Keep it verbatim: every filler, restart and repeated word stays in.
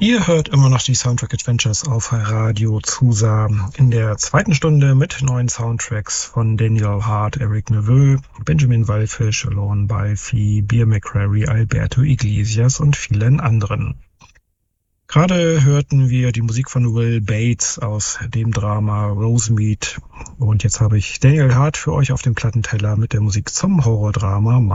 Ihr hört immer noch die Soundtrack Adventures auf Radio Zusa. In der zweiten Stunde mit neuen Soundtracks von Daniel Hart, Eric Neveu, Benjamin Wallfisch, Lorne Balfe, Bear McCreary, Alberto Iglesias und vielen anderen. Gerade hörten wir die Musik von Will Bates aus dem Drama Rosemead. Und jetzt habe ich Daniel Hart für euch auf dem Plattenteller mit der Musik zum Horrordrama